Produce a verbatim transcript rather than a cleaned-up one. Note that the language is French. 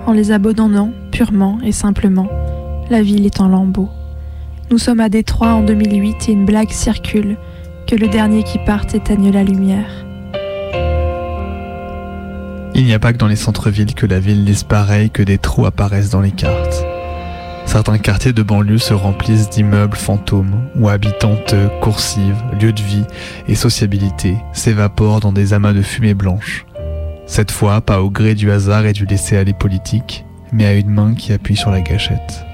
en les abandonnant purement et simplement. La ville est en lambeaux. Nous sommes à Détroit en deux mille huit et une blague circule, que le dernier qui parte éteigne la lumière. Il n'y a pas que dans les centres-villes que la ville disparaît et que des trous apparaissent dans les cartes. Certains quartiers de banlieue se remplissent d'immeubles fantômes où habitantes, coursives, lieux de vie et sociabilité s'évaporent dans des amas de fumée blanche. Cette fois, pas au gré du hasard et du laisser-aller politique, mais à une main qui appuie sur la gâchette.